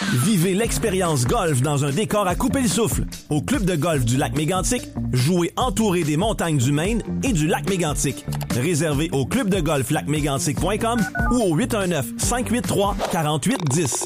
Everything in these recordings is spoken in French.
Vivez l'expérience golf dans un décor à couper le souffle. Au club de golf du lac Mégantic, jouez entouré des montagnes du Maine et du lac Mégantic. Réservez au clubdegolflacmégantic.com ou au 819-583-4810.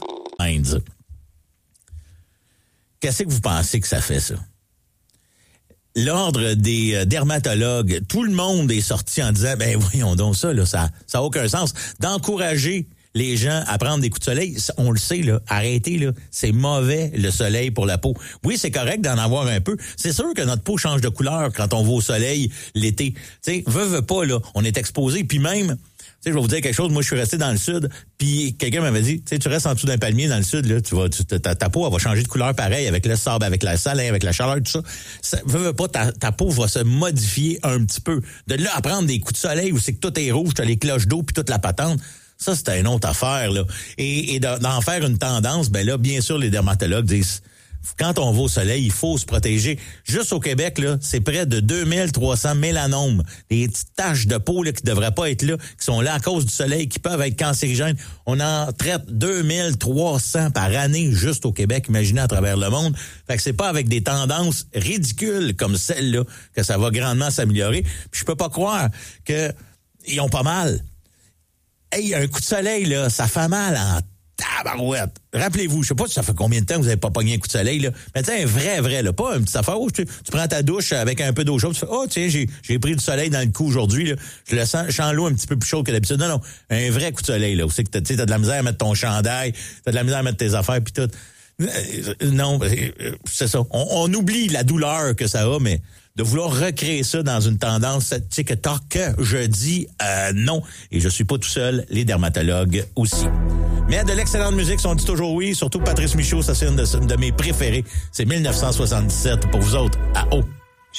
Qu'est-ce que vous pensez que ça fait, ça? L'ordre des dermatologues, tout le monde est sorti en disant, ben voyons donc ça, là, ça a aucun sens. D'encourager les gens à prendre des coups de soleil, on le sait, là, arrêtez, là, c'est mauvais le soleil pour la peau. Oui, c'est correct d'en avoir un peu. C'est sûr que notre peau change de couleur quand on va au soleil l'été. Tu sais, veut pas, là, on est exposé, puis même, tu sais, je vais vous dire quelque chose, moi je suis resté dans le sud, puis quelqu'un m'avait dit, tu sais, tu restes en dessous d'un palmier dans le sud, là, ta peau, elle va changer de couleur pareil, avec le sable, avec la saline, avec la chaleur, tout ça. Veut pas, ta peau va se modifier un petit peu. De là à prendre des coups de soleil où c'est que tout est rouge, t'as les cloches d'eau puis toute la patente, ça, c'est une autre affaire, là. Et d'en faire une tendance, ben là, bien sûr, les dermatologues disent, quand on va au soleil, il faut se protéger. Juste au Québec, là, c'est près de 2300 mélanomes. Des petites taches de peau, là, qui devraient pas être là, qui sont là à cause du soleil, qui peuvent être cancérigènes. On en traite 2300 par année juste au Québec, imaginez à travers le monde. Fait que c'est pas avec des tendances ridicules comme celle-là que ça va grandement s'améliorer. Puis je peux pas croire que ils ont pas mal. Hey, un coup de soleil, là, ça fait mal en tabarouette. Rappelez-vous, je sais pas si ça fait combien de temps que vous avez pas pogné un coup de soleil, là. Mais tu sais, un vrai, là, pas une petite affaire où tu prends ta douche avec un peu d'eau chaude, tu fais, oh, tiens, j'ai pris du soleil dans le cou aujourd'hui, là. Je le sens l'eau un petit peu plus chaude que d'habitude. Non, un vrai coup de soleil, là, où c'est que t'as de la misère à mettre ton chandail, t'as de la misère à mettre tes affaires, puis tout. Non, c'est ça. On oublie la douleur que ça a, mais de vouloir recréer ça dans une tendance TikTok, je dis non. Et je suis pas tout seul, les dermatologues aussi. Mais de l'excellente musique, on dit toujours oui. Surtout Patrice Michaud, ça c'est une de mes préférées. C'est 1977 pour vous autres, à haut.